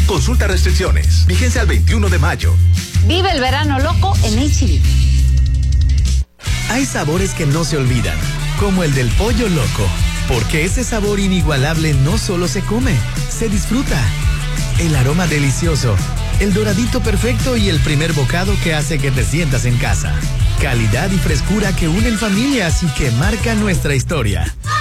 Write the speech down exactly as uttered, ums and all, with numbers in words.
Consulta restricciones. Vigencia al veintiuno de mayo. Vive el verano loco en H E B. Hay sabores que no se olvidan, como el del pollo loco, porque ese sabor inigualable no solo se come, se disfruta. El aroma delicioso, el doradito perfecto y el primer bocado que hace que te sientas en casa. Calidad y frescura que unen familias y que marcan nuestra historia.